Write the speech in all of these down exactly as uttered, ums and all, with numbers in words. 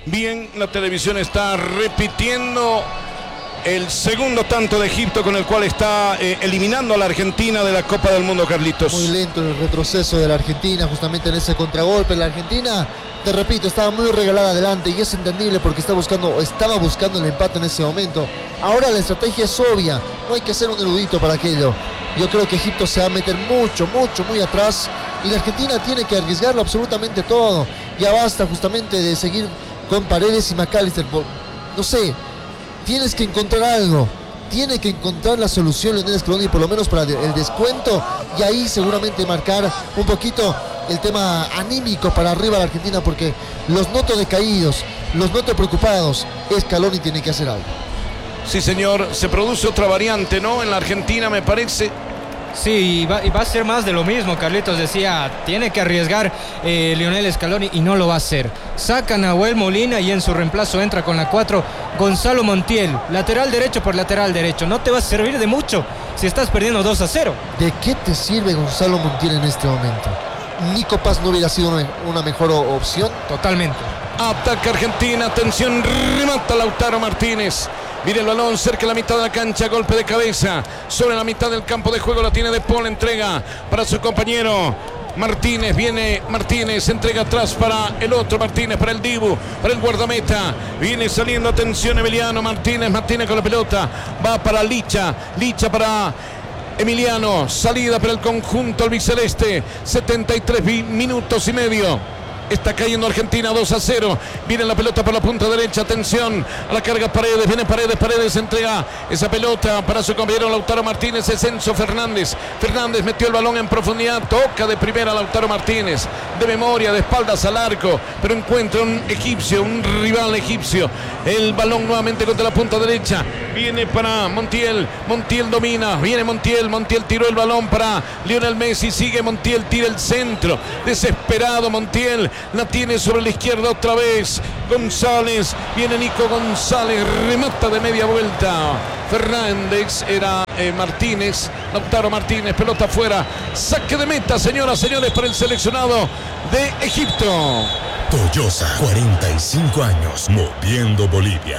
Bien, la televisión está repitiendo el segundo tanto de Egipto con el cual está eh, eliminando a la Argentina de la Copa del Mundo, Carlitos. Muy lento el retroceso de la Argentina justamente en ese contragolpe. La Argentina, te repito, estaba muy regalada adelante y es entendible porque está buscando, estaba buscando el empate en ese momento. Ahora la estrategia es obvia, no hay que ser un erudito para aquello. Yo creo que Egipto se va a meter mucho, mucho, muy atrás y la Argentina tiene que arriesgarlo absolutamente todo. Ya basta justamente de seguir con Paredes y McAllister. No sé, tienes que encontrar algo, tiene que encontrar la solución Lionel Scaloni por lo menos para el descuento y ahí seguramente marcar un poquito el tema anímico para arriba a la Argentina porque los noto decaídos, los noto preocupados. Scaloni tiene que hacer algo. Sí, señor, se produce otra variante, ¿no? En la Argentina, me parece. Sí, y va, y va a ser más de lo mismo. Carlitos decía, tiene que arriesgar eh, Lionel Scaloni y no lo va a hacer. Saca a Nahuel Molina y en su reemplazo entra con la cuatro Gonzalo Montiel. Lateral derecho por lateral derecho. No te va a servir de mucho si estás perdiendo dos a cero. ¿De qué te sirve Gonzalo Montiel en este momento? ¿Nico Paz no hubiera sido una, una mejor opción? Totalmente. Ataca Argentina, atención, remata Lautaro Martínez. Viene el balón cerca de la mitad de la cancha, golpe de cabeza. Sobre la mitad del campo de juego la tiene De Paul, entrega para su compañero Martínez. Viene Martínez, entrega atrás para el otro Martínez, para el Dibu, para el guardameta. Viene saliendo, atención Emiliano Martínez, Martínez con la pelota. Va para Licha, Licha para Emiliano. Salida para el conjunto albiceleste. setenta y tres minutos y medio. Está cayendo Argentina dos a cero. Viene la pelota por la punta derecha. Atención a la carga Paredes. Viene Paredes. Paredes entrega esa pelota para su compañero Lautaro Martínez. Es Enzo Fernández. Fernández metió el balón en profundidad. Toca de primera Lautaro Martínez. De memoria, de espaldas al arco. Pero encuentra un egipcio, un rival egipcio. El balón nuevamente contra la punta derecha. Viene para Montiel. Montiel domina. Viene Montiel. Montiel tiró el balón para Lionel Messi. Sigue Montiel. Tira el centro. Desesperado Montiel. La tiene sobre la izquierda otra vez González, viene Nico González, remata de media vuelta Fernández, era eh, Martínez, Lautaro Martínez, pelota afuera, saque de meta, señoras, señores, para el seleccionado de Egipto. Toyosa, cuarenta y cinco años, moviendo Bolivia.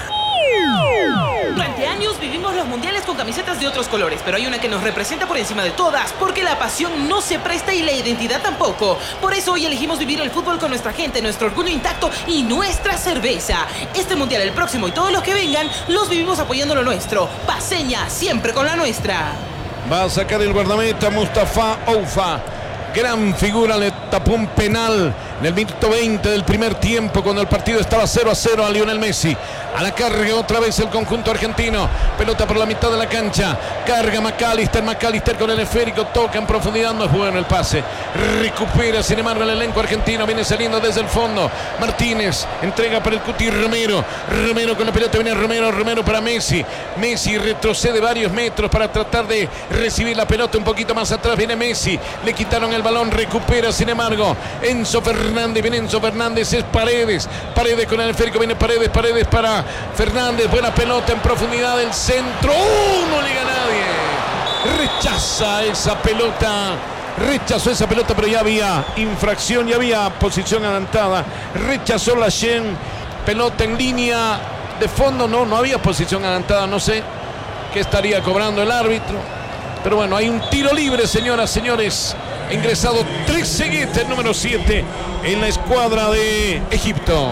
Durante años vivimos los mundiales con camisetas de otros colores, pero hay una que nos representa por encima de todas, porque la pasión no se presta y la identidad tampoco. Por eso hoy elegimos vivir el fútbol con nuestra gente, nuestro orgullo intacto y nuestra cerveza. Este mundial, el próximo y todos los que vengan, los vivimos apoyando lo nuestro. Paceña, siempre con la nuestra. Va a sacar el guardameta Mustafa Oufa. Gran figura, le tapó un penal en el minuto veinte del primer tiempo cuando el partido estaba cero a cero a Lionel Messi. A la carga otra vez el conjunto argentino. Pelota por la mitad de la cancha. Carga McAllister. McAllister con el esférico. Toca en profundidad. No es bueno el pase. Recupera sin embargo el elenco argentino. Viene saliendo desde el fondo. Martínez entrega para el Cuti Romero. Romero con la pelota. Viene Romero. Romero para Messi. Messi retrocede varios metros para tratar de recibir la pelota un poquito más atrás. Viene Messi. Le quitaron el balón. Recupera sin embargo Enzo Fernández. Viene Enzo Fernández. Es Paredes. Paredes con el esférico. Viene Paredes. Paredes para Fernández, buena pelota en profundidad del centro. ¡Uh! No llega a nadie. Rechaza esa pelota. Rechazó esa pelota, pero ya había infracción, ya había posición adelantada. Rechazó la Shen. Pelota en línea de fondo. No, no había posición adelantada. No sé qué estaría cobrando el árbitro. Pero bueno, hay un tiro libre, señoras, señores. Ha ingresado Trezeguet, el número siete, en la escuadra de Egipto.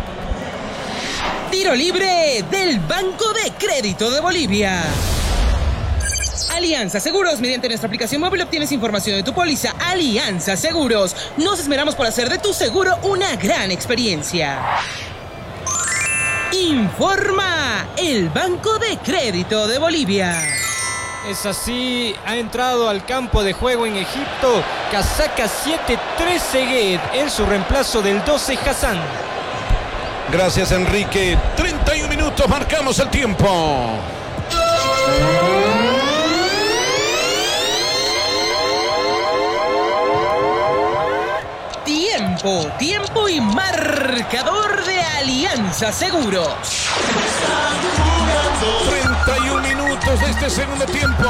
Tiro libre del Banco de Crédito de Bolivia. Alianza Seguros. Mediante nuestra aplicación móvil obtienes información de tu póliza. Alianza Seguros. Nos esmeramos por hacer de tu seguro una gran experiencia. Informa el Banco de Crédito de Bolivia. Es así, ha entrado al campo de juego en Egipto casaca siete Trezeguet en su reemplazo del doce Hassan. Gracias, Enrique. treinta y un minutos, marcamos el tiempo. Tiempo, tiempo y marcador de Alianza Seguros. treinta y un minutos de este segundo tiempo.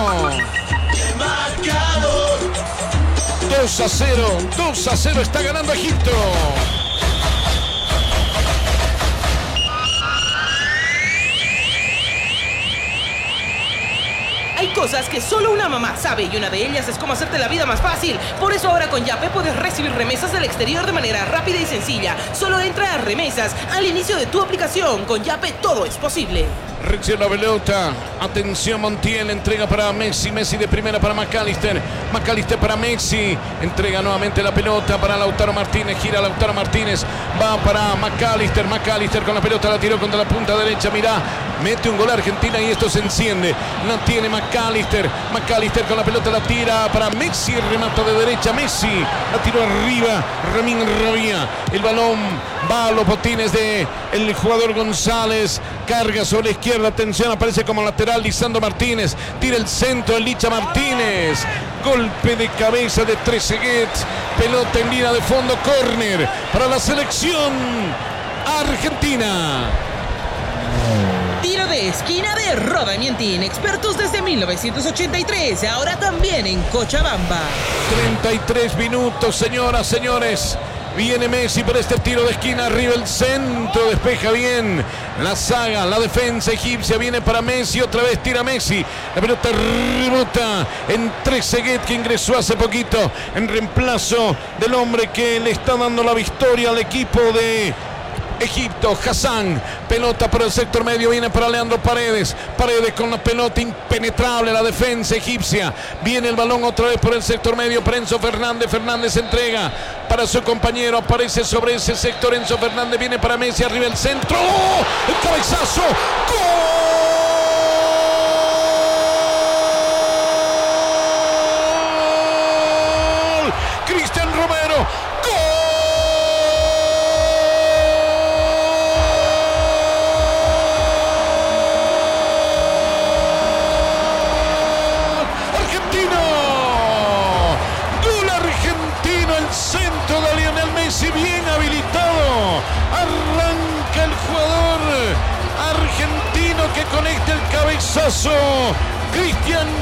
dos a cero, dos a cero está ganando Egipto. cosas que solo una mamá sabe y una de ellas es cómo hacerte la vida más fácil. Por eso ahora con Yape puedes recibir remesas del exterior de manera rápida y sencilla. Solo entra a remesas al inicio de tu aplicación. Con Yape todo es posible. Recibe la pelota. Atención, Montiel. Entrega para Messi. Messi de primera para McAllister. McAllister para Messi. Entrega nuevamente la pelota para Lautaro Martínez. Gira Lautaro Martínez. Va para McAllister. McAllister con la pelota. La tiró contra la punta derecha. Mirá. Mete un gol a Argentina y esto se enciende. La tiene McAllister. McAllister con la pelota. La tira para Messi. Remata de derecha. Messi. La tiró arriba. Ramín Rabia. El balón va a los botines de el jugador González. Carga sobre la izquierda. Atención, aparece como lateral Lisandro Martínez. Tira el centro el Licha Martínez. Golpe de cabeza de Trezeguet. Pelota en línea de fondo. Córner para la selección argentina. Tiro de esquina de Roda Mientin. Expertos desde mil novecientos ochenta y tres. Ahora también en Cochabamba. treinta y tres minutos, señoras, señores. Viene Messi por este tiro de esquina, arriba el centro, despeja bien la saga, la defensa egipcia, viene para Messi, otra vez tira Messi, la pelota rebota en Trezeguet, que ingresó hace poquito en reemplazo del hombre que le está dando la victoria al equipo de Egipto. Hassan, pelota por el sector medio, viene para Leandro Paredes. Paredes con la pelota, impenetrable la defensa egipcia. Viene el balón otra vez por el sector medio para Enzo Fernández. Fernández entrega para su compañero, aparece sobre ese sector Enzo Fernández, viene para Messi, arriba el centro. ¡Oh! El cabezazo. ¡Gol! Cristian Romero. Centro de Lionel Messi, bien habilitado. Arranca el jugador argentino que conecta el cabezazo. Cristian